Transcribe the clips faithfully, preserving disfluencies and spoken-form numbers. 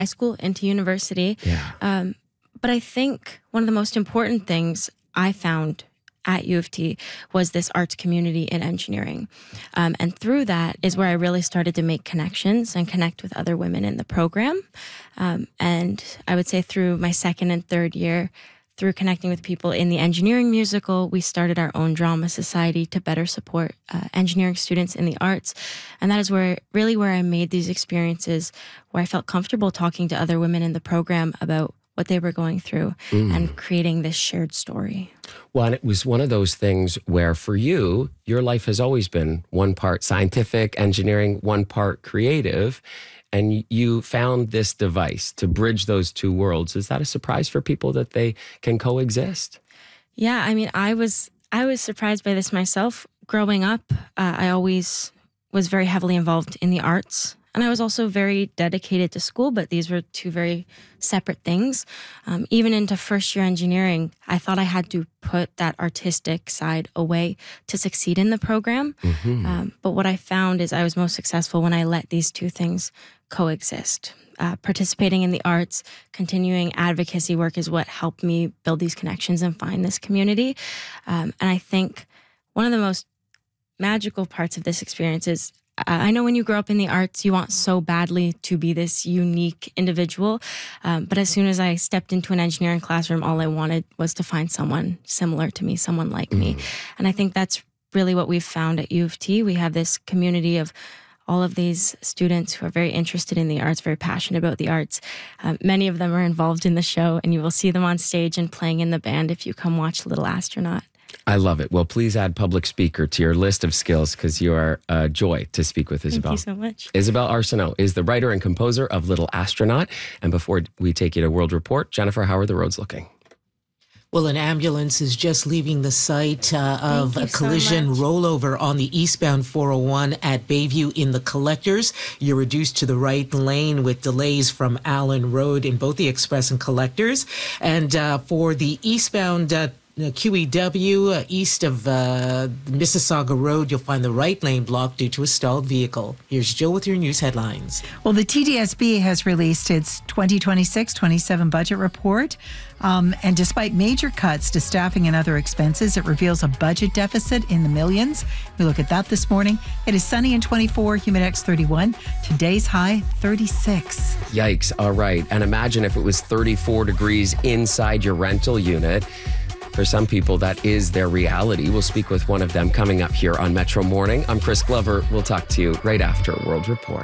high school into university. Yeah. Um, but I think one of the most important things I found at U of T was this arts community in engineering. Um, and through that is where I really started to make connections and connect with other women in the program. Um, and I would say through my second and third year, through connecting with people in the engineering musical, we started our own drama society to better support uh, engineering students in the arts. And that is where really where I made these experiences where I felt comfortable talking to other women in the program about what they were going through mm. and creating this shared story. Well, and it was one of those things where for you, your life has always been one part scientific, engineering, one part creative. And you found this device to bridge those two worlds. Is that a surprise for people that they can coexist? Yeah, I mean, I was I was surprised by this myself. Growing up, uh, I always was very heavily involved in the arts. And I was also very dedicated to school, but these were two very separate things. Um, even into first year engineering, I thought I had to put that artistic side away to succeed in the program. Mm-hmm. Um, but what I found is I was most successful when I let these two things coexist. Uh, participating in the arts, continuing advocacy work is what helped me build these connections and find this community. Um, and I think one of the most magical parts of this experience is I know when you grow up in the arts, you want so badly to be this unique individual. Um, but as soon as I stepped into an engineering classroom, all I wanted was to find someone similar to me, someone like mm. me. And I think that's really what we've found at U of T. We have this community of all of these students who are very interested in the arts, very passionate about the arts. Um, many of them are involved in the show, and you will see them on stage and playing in the band if you come watch Little Astronaut. I love it. Well, please add public speaker to your list of skills because you are a joy to speak with, Isabelle. Thank you so much. Isabelle Arsenault is the writer and composer of Little Astronaut. And before we take you to World Report, Jennifer, how are the roads looking? Well, an ambulance is just leaving the site uh, of a collision so rollover on the eastbound four oh one at Bayview in the Collectors. You're reduced to the right lane with delays from Allen Road in both the Express and Collectors. And uh, for the eastbound uh, Q E W, uh, east of uh, Mississauga Road, you'll find the right lane blocked due to a stalled vehicle. Here's Jill with your news headlines. Well, the T D S B has released its twenty twenty-six twenty-seven budget report. Um, and despite major cuts to staffing and other expenses, it reveals a budget deficit in the millions. We look at that this morning. It is sunny and twenty-four, Humidex thirty-one. Today's high, thirty-six. Yikes. All right. And imagine if it was thirty-four degrees inside your rental unit. For some people, that is their reality. We'll speak with one of them coming up here on Metro Morning. I'm Chris Glover. We'll talk to you right after World Report.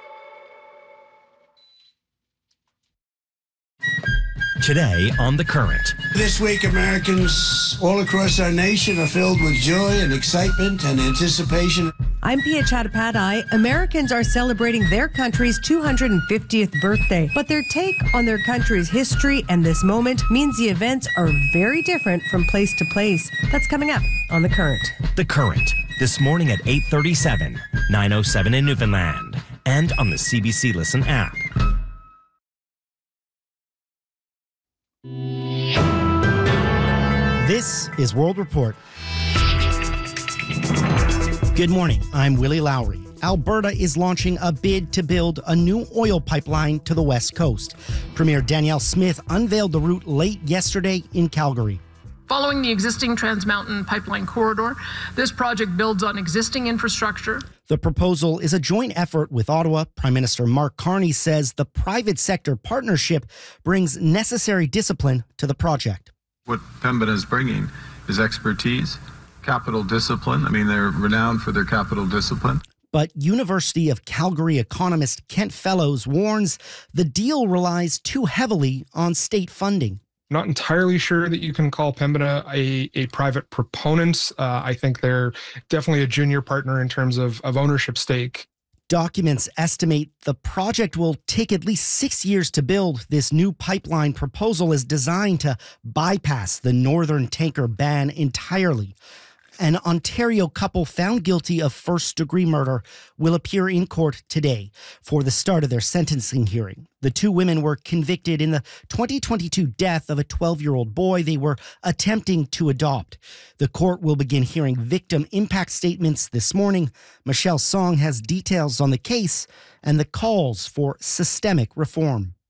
Today on The Current. This week, Americans all across our nation are filled with joy and excitement and anticipation. I'm Pia Chattopadhyay. Americans are celebrating their country's two hundred fiftieth birthday, but their take on their country's history and this moment means the events are very different from place to place. That's coming up on The Current. The Current, this morning at eight thirty-seven, nine oh seven in Newfoundland, and on the C B C Listen app. This is World Report. Good morning, I'm Willie Lowry. Alberta is launching a bid to build a new oil pipeline to the West Coast. Premier Danielle Smith unveiled the route late yesterday in Calgary. Following the existing Trans Mountain pipeline corridor, this project builds on existing infrastructure. The proposal is a joint effort with Ottawa. Prime Minister Mark Carney says the private sector partnership brings necessary discipline to the project. What Pembina is bringing is expertise, capital discipline. I mean, they're renowned for their capital discipline. But University of Calgary economist Kent Fellows warns the deal relies too heavily on state funding. Not entirely sure that you can call Pembina a, a private proponent. Uh, I think they're definitely a junior partner in terms of, of ownership stake. Documents estimate the project will take at least six years to build. This new pipeline proposal is designed to bypass the northern tanker ban entirely. An Ontario couple found guilty of first-degree murder will appear in court today for the start of their sentencing hearing. The two women were convicted in the twenty twenty-two death of a twelve-year-old boy they were attempting to adopt. The court will begin hearing victim impact statements this morning. Michelle Song has details on the case and the calls for systemic reform.